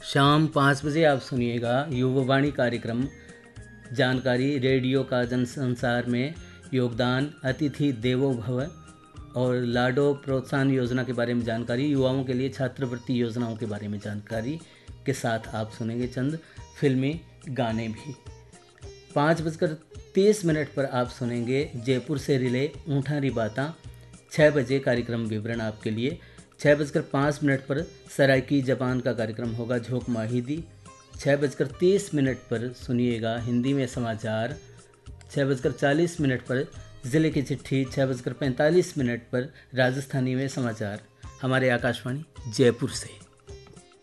शाम 5 बजे आप सुनिएगा युवावाणी कार्यक्रम। जानकारी रेडियो का जनसंसार में योगदान, अतिथि देवो भव और लाडो प्रोत्साहन योजना के बारे में जानकारी, युवाओं के लिए छात्रवृत्ति योजनाओं के बारे में जानकारी के साथ आप सुनेंगे चंद फिल्मी गाने भी। 5:30 पर आप सुनेंगे जयपुर से रिले ऊँठारी बातां। 6 बजे कार्यक्रम विवरण आपके लिए। 6:05 पर सराइकी जापान का कार्यक्रम होगा झोंक माहिदी। 6:30 पर सुनिएगा हिंदी में समाचार। 6:40 पर ज़िले की चिट्ठी। 6:45 पर राजस्थानी में समाचार। हमारे आकाशवाणी जयपुर से।